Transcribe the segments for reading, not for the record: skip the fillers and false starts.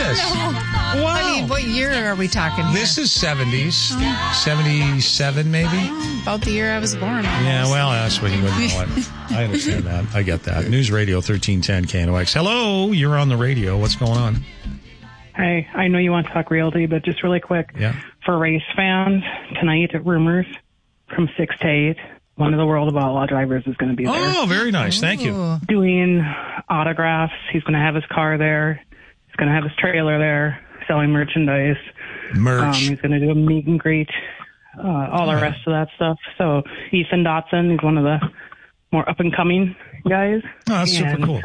this? Wow. I mean, what year are we talking here? This is 70s. 77, maybe? About the year I was born. Almost. Yeah, well, that's what you wouldn't know it. I understand that. I get that. News Radio 1310 KNOX. Hello, you're on the radio. What's going on? Hey, I know you want to talk realty, but just really quick. Yeah. For race fans, tonight at Rumors from 6 to 8, one of the World of Outlaw drivers is going to be there. Oh, very nice. Thank you. Doing autographs. He's going to have his car there. He's going to have his trailer there, selling merchandise. He's going to do a meet and greet, all the rest of that stuff. So Ethan Dotson is one of the more up-and-coming guys. Oh, that's super cool.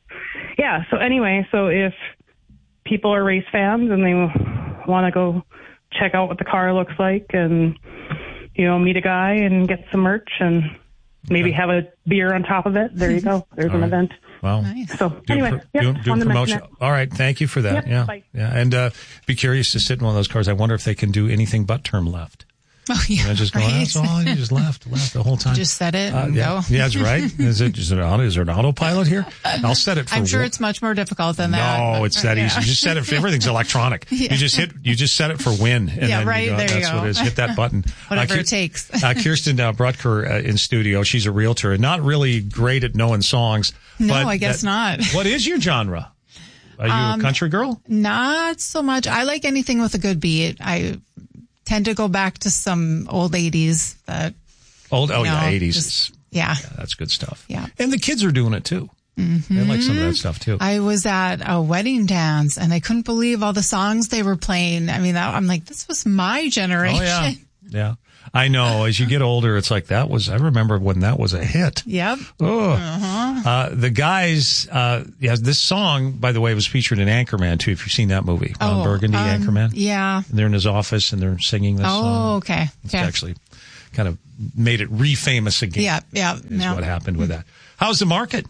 So anyway, so if people are race fans and they want to go check out what the car looks like and, meet a guy and get some merch and maybe have a beer on top of it, there you go. There's an event. Well, nice. So anyway, do promotion. All right. Thank you for that. Yep, yeah. bye. Yeah. And be curious to sit in one of those cars. I wonder if they can do anything but turn left. Oh, yeah. Just go, that's all. You just left the whole time. Just set it and yeah. go. Yeah, that's right. Is there an autopilot here? I'll set it for I'm sure it's much more difficult than that. No, it's that easy. You just set it for everything's electronic. Yeah. You just set it for win. And yeah, then right. There you that's go. what it is. Hit that button. Whatever it takes. Kirsten Brutker in studio. She's a realtor and not really great at knowing songs. No, but I guess not. What is your genre? Are you a country girl? Not so much. I like anything with a good beat. I tend to go back to some old 80s that. Yeah, 80s. Yeah, that's good stuff. Yeah. And the kids are doing it too. Mm-hmm. They like some of that stuff too. I was at a wedding dance and I couldn't believe all the songs they were playing. I mean, I'm like, this was my generation. Oh, yeah. Yeah. I know. As you get older, it's like I remember when that was a hit. Yep. Oh. Uh-huh. The guys, this song, by the way, was featured in Anchorman too, if you've seen that movie. Ron Burgundy, Anchorman. Yeah. And they're in his office and they're singing this song. Oh, okay. It's actually kind of made it re-famous again. Yeah. Is what happened with that. How's the market?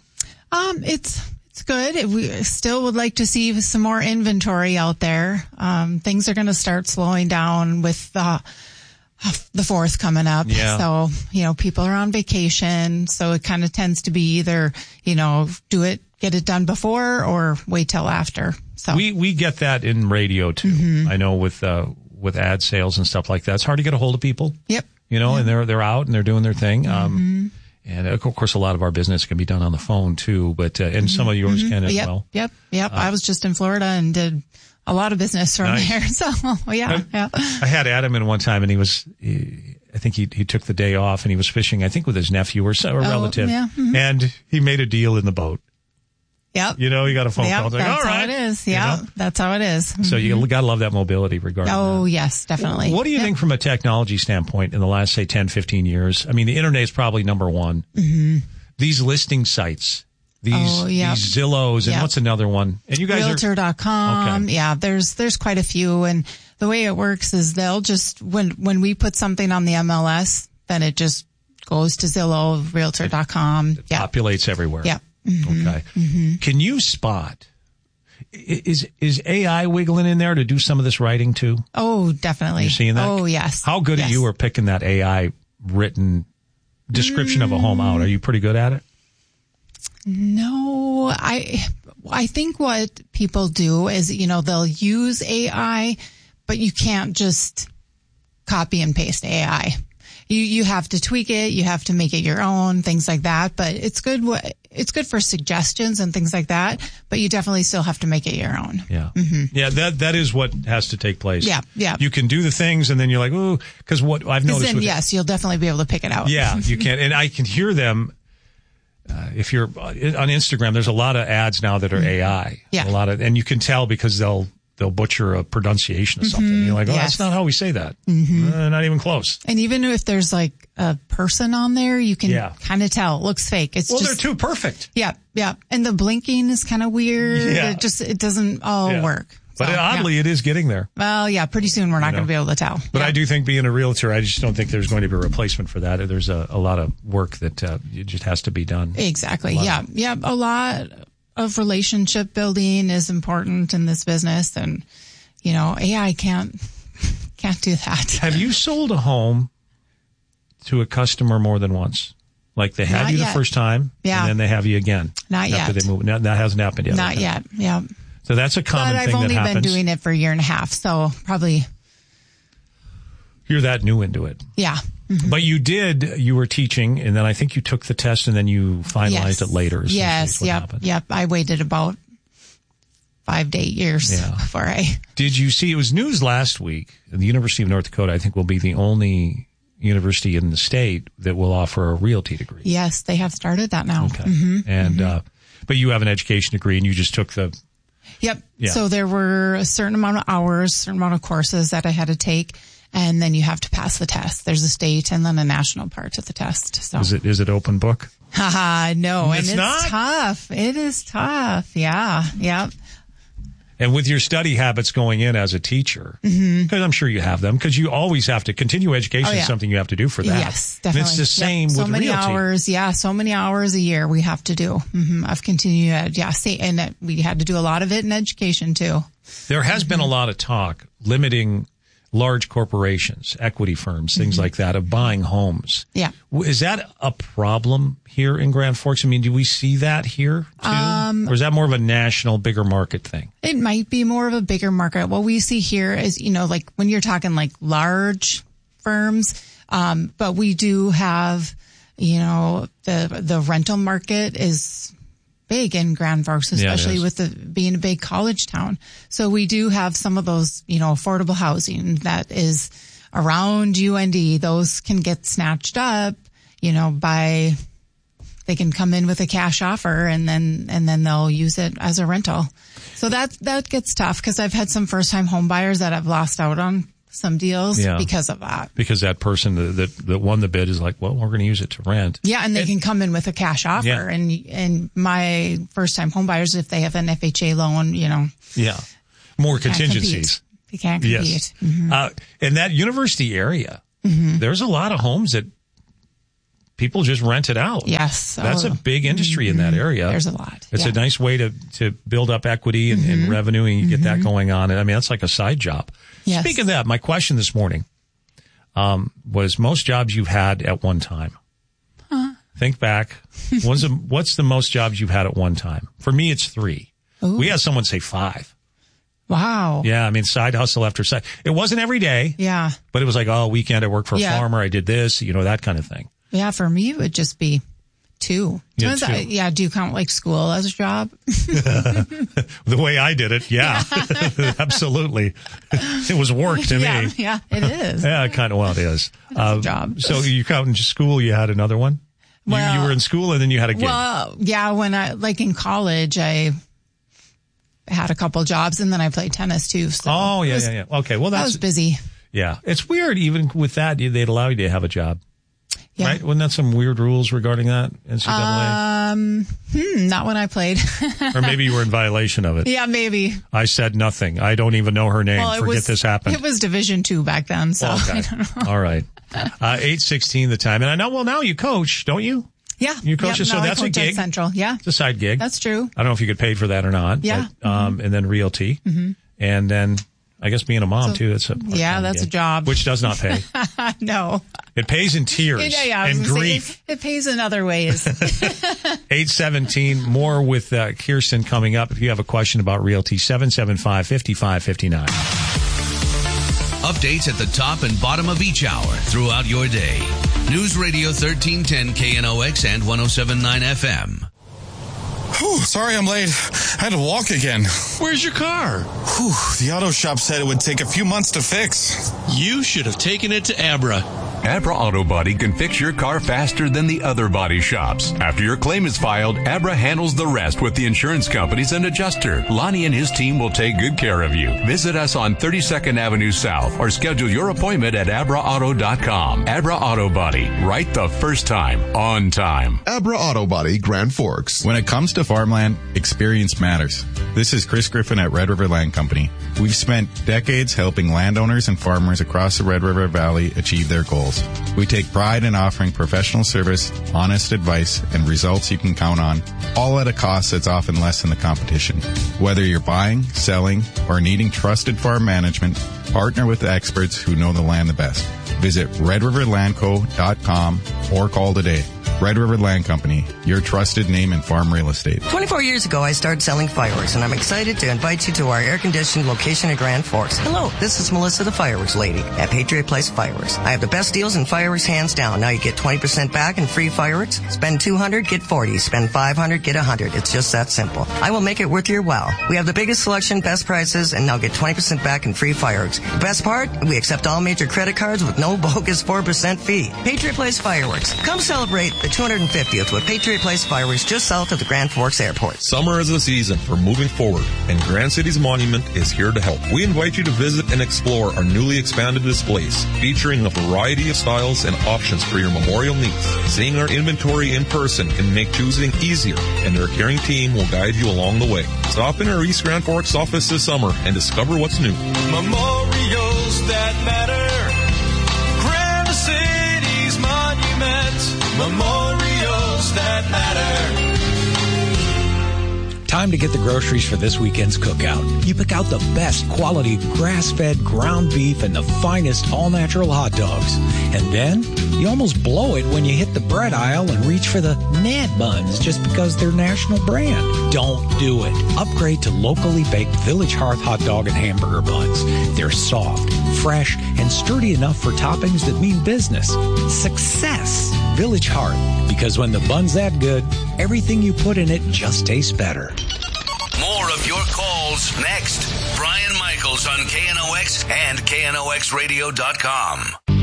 It's good. We still would like to see some more inventory out there. Things are going to start slowing down with the 4th coming up. Yeah. So, people are on vacation. So it kind of tends to be either, get it done before or wait till after. So we get that in radio too. Mm-hmm. I know with ad sales and stuff like that. It's hard to get a hold of people. Yep. And they're out and they're doing their thing. Mm-hmm. And of course, a lot of our business can be done on the phone too, but, and some of yours can as well. Yep. I was just in Florida and did a lot of business from there. So, yeah. I had Adam in one time and I think he took the day off and he was fishing, I think with his nephew or relative. Yeah. Mm-hmm. And he made a deal in the boat. Yep. He got a phone call. Like, that's all right. how it is. Yeah. That's how it is. Mm-hmm. So you got to love that mobility regarding that. Yes, definitely. What do you think from a technology standpoint in the last, say, 10, 15 years? I mean, the internet is probably number one. Mm-hmm. These listing sites, these Zillows, and what's another one? And you guys Realtor.com. Okay. Yeah, there's quite a few. And the way it works is they'll just, when we put something on the MLS, then it just goes to Zillow, Realtor.com. It populates everywhere. Yeah. Mm-hmm. Okay. Mm-hmm. Can you spot, is AI wiggling in there to do some of this writing too? Oh, definitely. You're seeing that? Oh, yes. How good are you at picking that AI written description of a home out? Are you pretty good at it? No, I think what people do is, they'll use AI, but you can't just copy and paste AI. You have to tweak it. You have to make it your own, things like that. But it's good. It's good for suggestions and things like that. But you definitely still have to make it your own. Yeah. Mm-hmm. Yeah. That is what has to take place. Yeah. Yeah. You can do the things and then you're like, ooh, because what I've noticed. Then, yes, you'll definitely be able to pick it out. Yeah, you can. And I can hear them. If you're on Instagram, there's a lot of ads now that are AI. Yeah. And you can tell because they'll butcher a pronunciation of something. You're like, that's not how we say that. Mm-hmm. Not even close. And even if there's like a person on there, you can kind of tell it looks fake. It's they're too perfect. Yeah. Yeah. And the blinking is kind of weird. Yeah. It doesn't all work. But oddly, it is getting there. Well, yeah, pretty soon we're not going to be able to tell. But I do think being a realtor, I just don't think there's going to be a replacement for that. There's a lot of work that it just has to be done. Exactly. Yeah. A lot of relationship building is important in this business. And, AI can't do that. Have you sold a home to a customer more than once? Like they had you the first time, and then they have you again. Not yet. After they move. That hasn't happened yet. Not yet. Yeah. So that's a common thing that happens. But I've only been doing it for a year and a half, so probably. You're that new into it. Yeah. Mm-hmm. But you were teaching, and then I think you took the test, and then you finalized it later. Yes, yep. I waited about 5 to 8 years before I... Did you see, it was news last week, the University of North Dakota, I think, will be the only university in the state that will offer a realty degree. Yes, they have started that now. Okay. Mm-hmm. And, but you have an education degree, and you just took the... Yep. Yeah. So there were a certain amount of hours, certain amount of courses that I had to take. And then you have to pass the test. There's a state and then a national part to the test. So is it open book? Haha, no. It's not? Tough. It is tough. Yeah. Yep. And with your study habits going in as a teacher, because I'm sure you have them, because you always have to continue education is something you have to do for that. Yes, definitely. And it's the same with realty. So many hours. Yeah. So many hours a year we have to do. I've continued. And we had to do a lot of it in education too. There has been a lot of talk limiting large corporations, equity firms, things like that, of buying homes. Yeah. Is that a problem here in Grand Forks? I mean, do we see that here too? Or is that more of a national, bigger market thing? It might be more of a bigger market. What we see here is, like when you're talking like large firms, but we do have, the rental market is big in Grand Forks, especially with being a big college town. So we do have some of those, affordable housing that is around UND. Those can get snatched up, they can come in with a cash offer and then they'll use it as a rental. So that gets tough because I've had some first time home buyers that have lost out on some deals because of that. Because that person that won the bid is like, well, we're going to use it to rent. Yeah, and they can come in with a cash offer. Yeah. And my first-time home buyers, if they have an FHA loan, Yeah, more contingencies. They can't compete. Yes. Mm-hmm. In that university area, there's a lot of homes that people just rent it out. Yes. That's a big industry in that area. There's a lot. It's a nice way to build up equity and revenue, and you get that going on. And I mean, that's like a side job. Yes. Speaking of that, my question this morning was most jobs you've had at one time. Think back. What's the most jobs you've had at one time? For me, it's 3. Ooh. We had someone say 5. Wow. Yeah, I mean, side hustle after side. It wasn't every day. Yeah. But it was like, weekend I worked for a farmer. I did this, that kind of thing. Yeah, for me, it would just be 2. Yeah, 2. Do you count like school as a job? The way I did it, yeah. Absolutely. It was work to me. Yeah, it is. Yeah, it is. It's a job. So you count in school, you had another one? Well, you were in school and then you had a gig. Well, yeah, when in college, I had a couple jobs and then I played tennis too. So yeah. Okay, well, I was busy. Yeah. It's weird, even with that, they'd allow you to have a job. Yeah. Right? Wasn't that some weird rules regarding that, NCAA? Not when I played. Or maybe you were in violation of it. Yeah, maybe. I said nothing. I don't even know her name. This happened. It was Division II back then, so okay. I don't know. All right. 8:16 the time. And I know, now you coach, don't you? Yeah. You coach, so that's a gig. Central, yeah. It's a side gig. That's true. I don't know if you get paid for that or not. Yeah. But, and then realty. Mm-hmm. And then I guess being a mom too, that's a that's gig, a job. Which does not pay. No. It pays in tears and grief. It pays in other ways. 8:17, more with Kirsten coming up. If you have a question about realty, 775-5559. Updates at the top and bottom of each hour throughout your day. News Radio 1310 KNOX and 107.9 FM. Whew, sorry I'm late. I had to walk again. Where's your car? Whew, the auto shop said it would take a few months to fix. You should have taken it to Abra. Abra Auto Body can fix your car faster than the other body shops. After your claim is filed, Abra handles the rest with the insurance companies and adjuster. Lonnie and his team will take good care of you. Visit us on 32nd Avenue South or schedule your appointment at abraauto.com. Abra Auto Body, right the first time, on time. Abra Auto Body, Grand Forks. When it comes to farmland, experience matters. This is Chris Griffin at Red River Land Company. We've spent decades helping landowners and farmers across the Red River Valley achieve their goals. We take pride in offering professional service, honest advice, and results you can count on, all at a cost that's often less than the competition. Whether you're buying, selling, or needing trusted farm management, partner with the experts who know the land the best. Visit redriverlandco.com or call today. Red River Land Company, your trusted name in farm real estate. 24 years ago, I started selling fireworks, and I'm excited to invite you to our air-conditioned location in Grand Forks. Hello, this is Melissa, the fireworks lady at Patriot Place Fireworks. I have the best deals in fireworks, hands down. Now you get 20% back in free fireworks. Spend $200, get $40. Spend $500, get $100. It's just that simple. I will make it worth your while. We have the biggest selection, best prices, and now get 20% back in free fireworks. The best part? We accept all major credit cards with no bogus 4% fee. Patriot Place Fireworks. Come celebrate the 250th with Patriot Place Fireworks just south of the Grand Forks Airport. Summer is the season for moving forward, and Grand Cities Monument is here to help. We invite you to visit and explore our newly expanded displays, featuring a variety of styles and options for your memorial needs. Seeing our inventory in person can make choosing easier, and their caring team will guide you along the way. Stop in our East Grand Forks office this summer and discover what's new. Memorials that matter. Grand Cities Monument. Memorials that matter. Time to get the groceries for this weekend's cookout. You pick out the best quality grass-fed ground beef and the finest all-natural hot dogs. And then you almost blow it when you hit the bread aisle and reach for the Mad Buns just because they're national brand. Don't do it. Upgrade to locally baked Village Hearth hot dog and hamburger buns. They're soft, fresh, and sturdy enough for toppings that mean business. Success. Village Hearth. Because when the bun's that good, everything you put in it just tastes better. More of your calls next. Brian Michaels on KNOX and KNOXradio.com.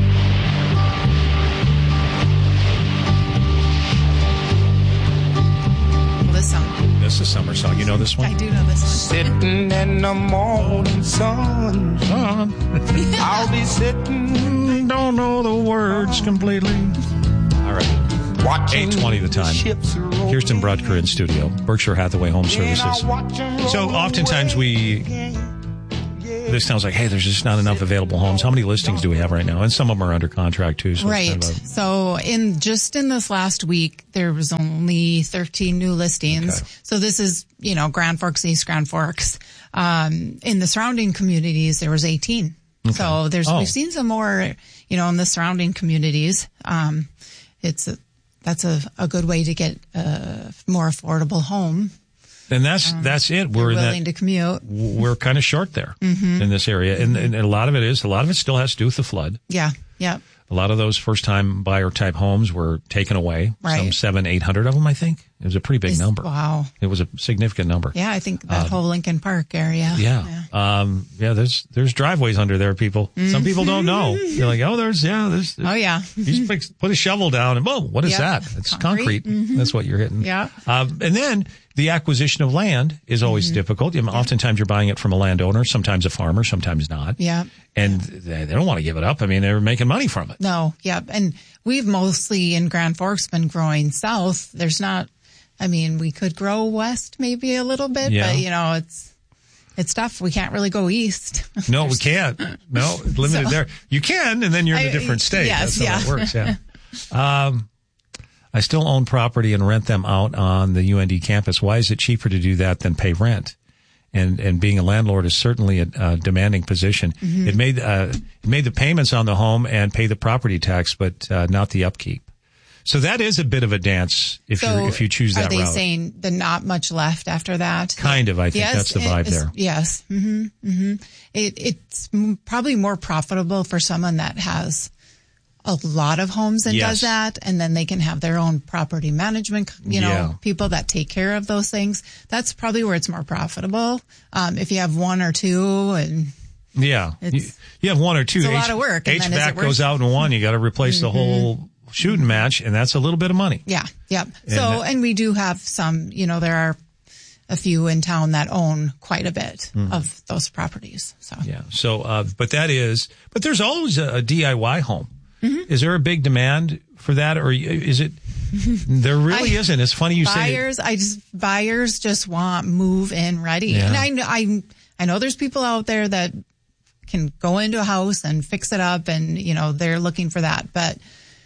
This is a summer song. You know this one? I do know this one. Sitting in the morning sun. I'll be sitting. Don't know the words completely. All right. 8:20 the time. Kirsten Brudker in studio, Berkshire Hathaway Home Services. So oftentimes this sounds like, hey, there's just not enough available homes. How many listings do we have right now? And some of them are under contract too. So right. Kind of so in this last week, there was only 13 new listings. Okay. So this is, Grand Forks, East Grand Forks. In the surrounding communities, there was 18. Okay. So we've seen some more, in the surrounding communities. That's a good way to get a more affordable home. And that's it. We're willing to commute. We're kind of short there in this area. And a lot of it still has to do with the flood. Yeah. Yeah. A lot of those first time buyer type homes were taken away. Right. Some 700-800 of them, I think. It was a pretty big number. Wow. It was a significant number. Yeah. I think that whole Lincoln Park area. Yeah. There's driveways under there, people. Mm-hmm. Some people don't know. They're like, there's. Oh, yeah. You just put a shovel down and boom, what is that? It's concrete. Mm-hmm. That's what you're hitting. Yeah. And then the acquisition of land is always difficult. Oftentimes you're buying it from a landowner, sometimes a farmer, sometimes not. Yeah. And they don't want to give it up. I mean, they're making money from it. No. Yeah. And we've mostly in Grand Forks been growing south. There's not, we could grow west maybe a little bit, but it's tough. We can't really go east. No, we can't. No, it's limited there. You can, and then you're in a different state. Yes, That's how it works. Yeah. I still own property and rent them out on the UND campus. Why is it cheaper to do that than pay rent? And being a landlord is certainly a demanding position. Mm-hmm. It made the payments on the home and pay the property tax, but not the upkeep. So that is a bit of a dance if you choose that route. Are they saying there's not much left after that? Kind of. I think that's the vibe there. Yes. Mm-hmm. Mm-hmm. It's probably more profitable for someone that has a lot of homes and does that, and then they can have their own property management, people that take care of those things. That's probably where it's more profitable. If you have one or two and you have one or two. It's a lot of work. And HVAC goes out in one. You got to replace the whole shooting match, and that's a little bit of money. Yeah. Yeah. And we do have some, there are a few in town that own quite a bit of those properties. So, but there's always a DIY home. Mm-hmm. Is there a big demand for that, or is it? There really isn't. It's funny you say buyers just want move-in ready, and I know there's people out there that can go into a house and fix it up, and they're looking for that. But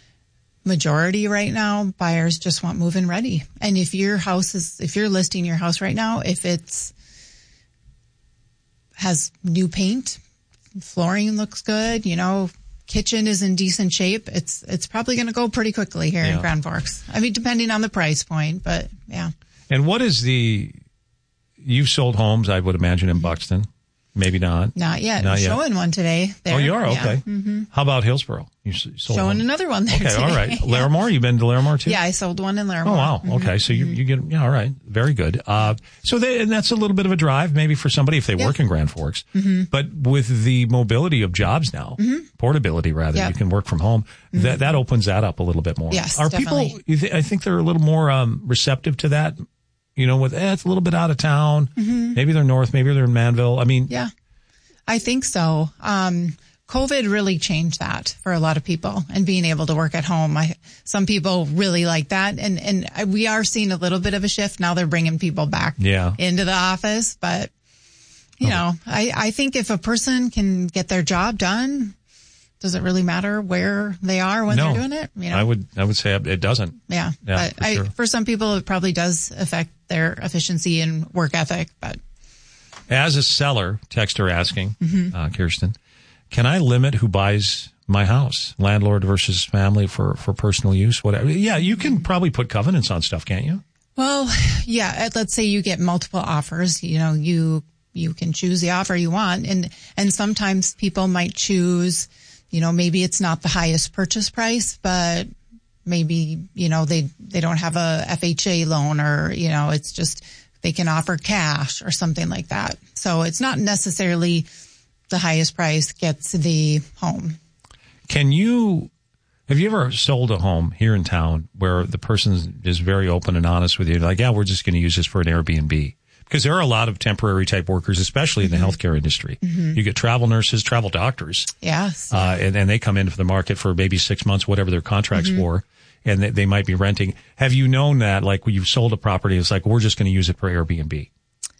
majority right now, buyers just want move-in ready. And if you're listing your house right now, if it's has new paint, flooring looks good, kitchen is in decent shape, it's probably going to go pretty quickly here in Grand Forks. I mean, depending on the price point, but yeah. And what is you've sold homes, I would imagine, in Buxton. Maybe not. Not yet. I'm showing one today there. Oh, you are? Okay. Mm-hmm. How about Hillsboro? You sold showing one. another one there Okay, today. all right. Larimore? You've been to Larimore too? Yeah, I sold one in Larimore. Oh, wow. Okay. So you get, all right. Very good. And that's a little bit of a drive maybe for somebody if they work in Grand Forks. Mm-hmm. But with the mobility of jobs now, portability rather, you can work from home, that opens that up a little bit more. Yes, Are definitely. people, I think they're a little more receptive to that, with, it's a little bit out of town. Mm-hmm. Maybe they're north, maybe they're in Manville. I mean. Yeah. I think so. COVID really changed that for a lot of people and being able to work at home. Some people really like that. And we are seeing a little bit of a shift. Now they're bringing people back into the office. But, I think if a person can get their job done, does it really matter where they are when they're doing it? I would say it doesn't. Yeah. But for some people, it probably does affect their efficiency and work ethic, but. As a seller, texter asking, Kirsten, can I limit who buys my house? Landlord versus family for personal use, whatever. Yeah, you can probably put covenants on stuff, can't you? Well, yeah. Let's say you get multiple offers. You can choose the offer you want. And sometimes people might choose, maybe it's not the highest purchase price, but maybe, they don't have a FHA loan or, it's just, they can offer cash or something like that. So it's not necessarily the highest price gets the home. Have you ever sold a home here in town where the person is very open and honest with you? Like, we're just going to use this for an Airbnb. Because there are a lot of temporary type workers, especially in the healthcare industry. Mm-hmm. You get travel nurses, travel doctors. Yes. And they come into the market for maybe 6 months, whatever their contract's for. And they might be renting. Have you known that, like, when you've sold a property, it's like, we're just going to use it for Airbnb?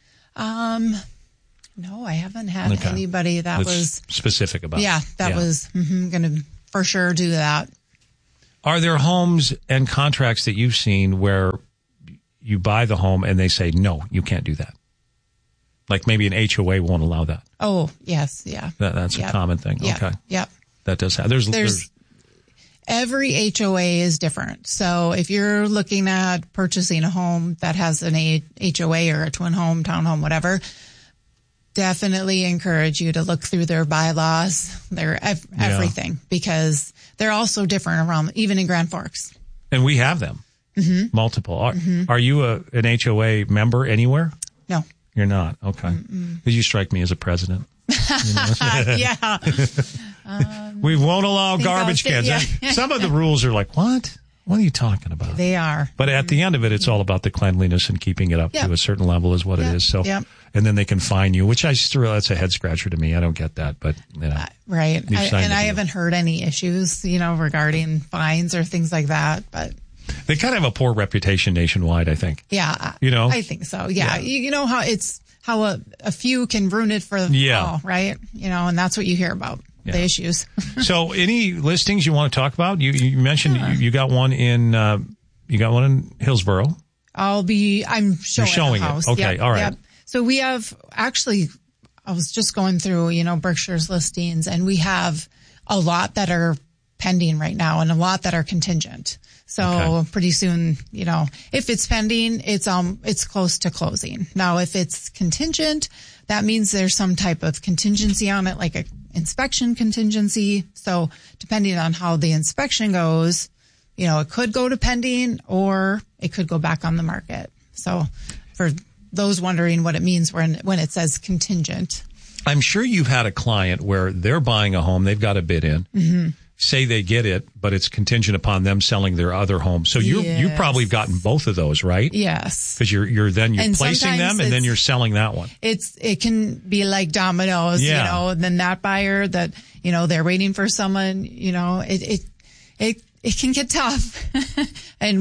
No, I haven't had anybody that was specific about it. Yeah, that was going to for sure do that. Are there homes and contracts that you've seen where you buy the home and they say, no, you can't do that? Like maybe an HOA won't allow that. Oh, yes. Yeah. That's a common thing. Yep. Okay. Yep. That does happen. There's every HOA is different. So if you're looking at purchasing a home that has an HOA or a twin home, townhome, whatever, definitely encourage you to look through their bylaws, their everything, because they're also different around, even in Grand Forks. And we have them. Mm-hmm. Multiple. Are you an HOA member anywhere? No. You're not? Okay. Because you strike me as a president. Yeah. We won't allow garbage cans. Yeah. Some of the rules are like, what? What are you talking about? They are. But at the end of it, it's all about the cleanliness and keeping it up to a certain level is what it is. So, and then they can fine you, which I just that's a head scratcher to me. I don't get that, but right. I haven't heard any issues, regarding fines or things like that, but. They kind of have a poor reputation nationwide, I think. Yeah. I think so. Yeah. You know how a few can ruin it for all, right? And that's what you hear about, the issues. So any listings you want to talk about? You mentioned you got one in Hillsboro. I'm showing the house. It. Okay. Yep, all right. Yep. So we have I was just going through, Berkshire's listings, and we have a lot that are pending right now and a lot that are contingent. So pretty soon, if it's pending, it's close to closing. Now, if it's contingent, that means there's some type of contingency on it, like a inspection contingency. So depending on how the inspection goes, it could go to pending or it could go back on the market. So for those wondering what it means when it says contingent. I'm sure you've had a client where they're buying a home, they've got a bid in. Mm-hmm. Say they get it, but it's contingent upon them selling their other home. So you've probably gotten both of those, right? Yes. Because you're placing them and then you're selling that one. It can be like dominoes, then that buyer that, they're waiting for someone, it can get tough. And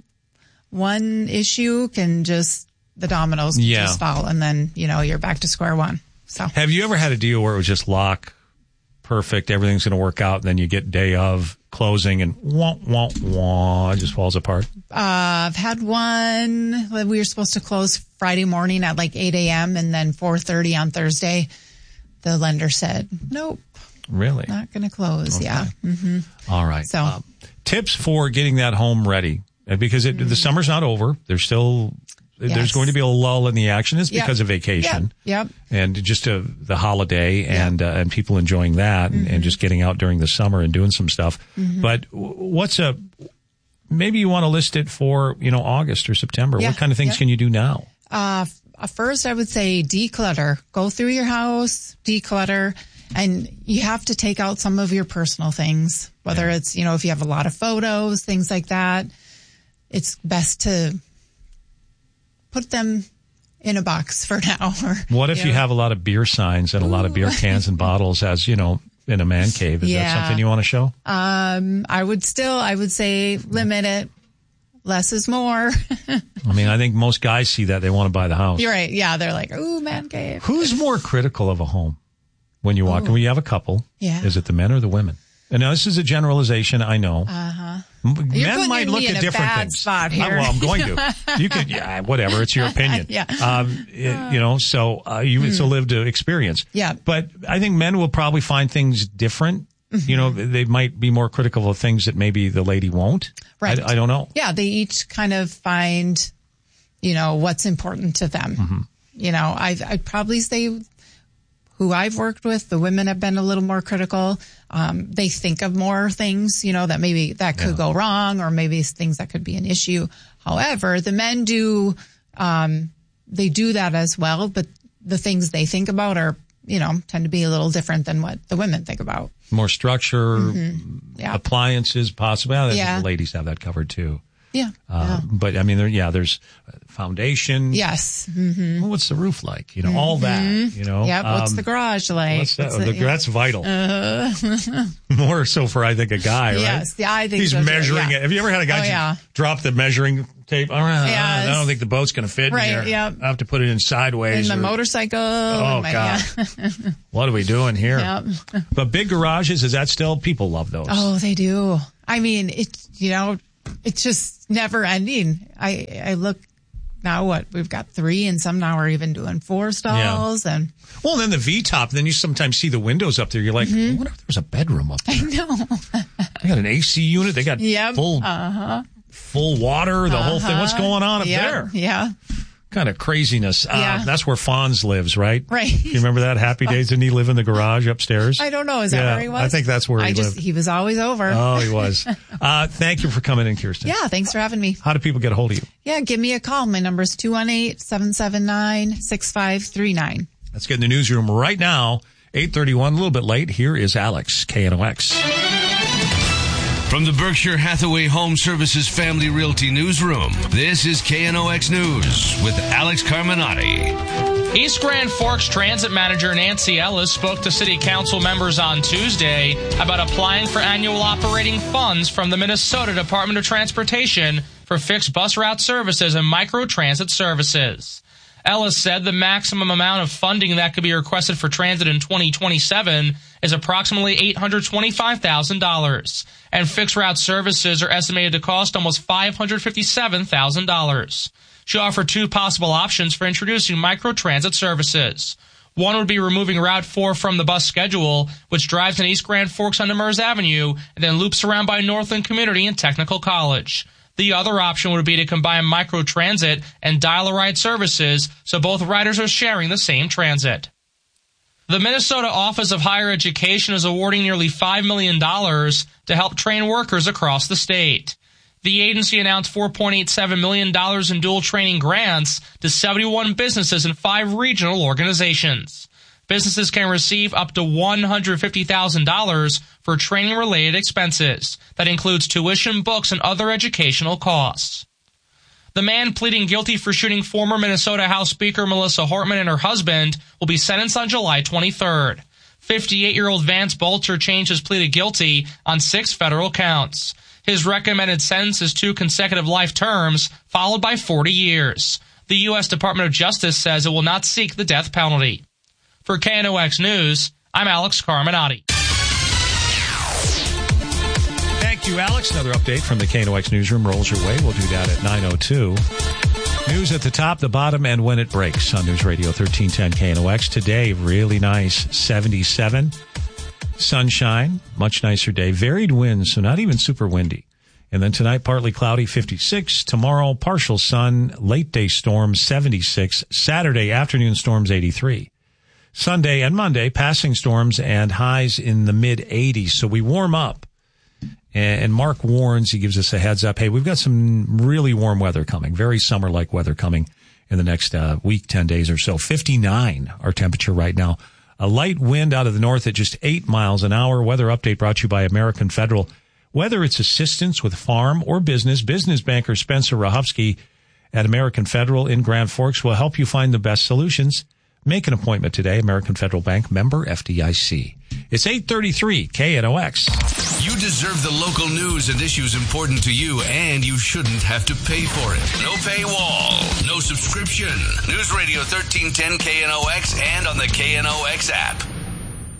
one issue can the dominoes can just fall and then, you're back to square one. So have you ever had a deal where it was just lock? Perfect, everything's going to work out, and then you get day of closing and it just falls apart? I've had one. We were supposed to close Friday morning at like 8 a.m. and then 4:30 on Thursday. The lender said, nope. Really? Not going to close. Okay. Yeah. Mm-hmm. All right. So tips for getting that home ready, because the summer's not over. There's still there's going to be a lull in the action. It's because of vacation. Yep. And just the holiday and people enjoying that and just getting out during the summer and doing some stuff. Mm-hmm. But maybe you want to list it for, August or September. What kind of things can you do now? First, I would say declutter. Go through your house, declutter, and you have to take out some of your personal things, whether it's, if you have a lot of photos, things like that. It's best to put them in a box for now. What if you have a lot of beer signs and a lot of beer cans and bottles as, in a man cave? Is that something you want to show? I would say limit it. Less is more. I think most guys see that. They want to buy the house. You're right. Yeah. They're like, ooh, man cave. Who's more critical of a home when you walk in? When you have a couple, is it the men or the women? And now this is a generalization, I know. Men might look at different things. Spot here. I'm going to. You could, whatever. It's your opinion. So it's a lived experience. Yeah. But I think men will probably find things different. They might be more critical of things that maybe the lady won't. Right. I don't know. Yeah. They each kind of find, what's important to them. Mm-hmm. I'd probably say who I've worked with, the women have been a little more critical. They think of more things, that maybe that could go wrong or maybe things that could be an issue. However, the men do, they do that as well, but the things they think about are, tend to be a little different than what the women think about. More structure, appliances, possibly. I think the ladies have that covered too. Yeah. But there's foundation. Yes. Mm-hmm. Well, what's the roof like? All that, Yeah. What's the garage like? That's vital. More so for, I think, a guy, right? Yes. Yeah, I think he's measuring it. Have you ever had a guy drop the measuring tape? I don't think the boat's going to fit in here. Yep. I have to put it in sideways. In the motorcycle. Oh, God. What are we doing here? Yep. But big garages, is that still? People love those. Oh, they do. It's just never ending. I look now we've got 3 and some now are even doing 4 stalls and then the V-top, then you sometimes see the windows up there. You're like, I wonder if there's a bedroom up there. I know. They got an AC unit. They got full water, the whole thing. What's going on up there? Yeah. Kind of craziness. That's where Fonz lives, right? Right. You remember that? Happy Days? Didn't he live in the garage upstairs? I don't know. Is that where he was? I think that's where he lived. He was always over. Oh, he was. Thank you for coming in, Kirsten. Yeah, thanks for having me. How do people get a hold of you? Yeah, give me a call. My number is 218-779-6539. Let's get in the newsroom right now. 8:31, a little bit late. Here is Alex, KNOX. From the Berkshire Hathaway Home Services Family Realty Newsroom, this is KNOX News with Alex Carminati. East Grand Forks Transit Manager Nancy Ellis spoke to City Council members on Tuesday about applying for annual operating funds from the Minnesota Department of Transportation for fixed bus route services and microtransit services. Ellis said the maximum amount of funding that could be requested for transit in 2027 is approximately $825,000, and fixed route services are estimated to cost almost $557,000. She offered 2 possible options for introducing microtransit services. One would be removing Route 4 from the bus schedule, which drives in East Grand Forks on Demers Avenue and then loops around by Northland Community and Technical College. The other option would be to combine microtransit and dial-a-ride services so both riders are sharing the same transit. The Minnesota Office of Higher Education is awarding nearly $5 million to help train workers across the state. The agency announced $4.87 million in dual training grants to 71 businesses and 5 regional organizations. Businesses can receive up to $150,000 for training-related expenses. That includes tuition, books, and other educational costs. The man pleading guilty for shooting former Minnesota House Speaker Melissa Hortman and her husband will be sentenced on July 23rd. 58-year-old Vance Bolter changed his plea to guilty on 6 federal counts. His recommended sentence is 2 consecutive life terms, followed by 40 years. The U.S. Department of Justice says it will not seek the death penalty. For KNOX News, I'm Alex Carminati. Thank you, Alex. Another update from the KNOX Newsroom rolls your way. We'll do that at 9:02. News at the top, the bottom, and when it breaks on News Radio 1310 KNOX. Today, really nice, 77. sunshine, much nicer day. Varied winds, so not even super windy. And then tonight, partly cloudy, 56. Tomorrow, partial sun, late day storms, 76. Saturday, afternoon storms, 83. Sunday and Monday, passing storms and highs in the mid-80s. So we warm up. And Mark warns, he gives us a heads up. Hey, we've got some really warm weather coming, very summer-like weather coming in the next week, 10 days or so. 59, our temperature right now. A light wind out of the north at just 8 miles an hour. Weather update brought to you by American Federal. Whether it's assistance with farm or business banker Spencer Rahofsky at American Federal in Grand Forks will help you find the best solutions. Make an appointment today. American Federal Bank, member FDIC. It's 8:33 KNOX. You deserve the local news and issues important to you, and you shouldn't have to pay for it. No paywall, no subscription. News Radio 1310 KNOX and on the KNOX app.